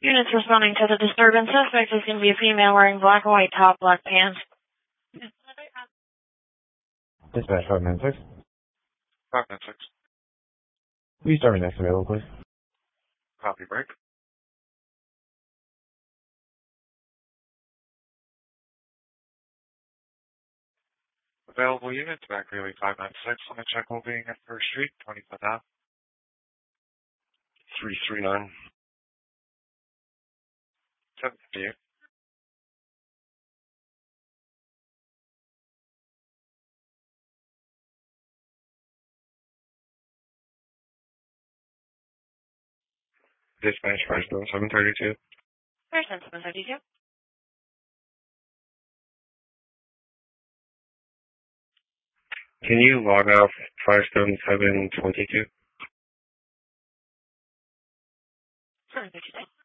Units responding to the disturbance. Suspect is going to be a female wearing black and white top, black pants. Dispatch 596. 596. Please start me next available, please. Copy break. Available units, back really 596 on the check will being at First Street, 25th Ave. 339. 758. Dispatch Firestone 732. Firestone 732. Can you log off Firestone 722? 732.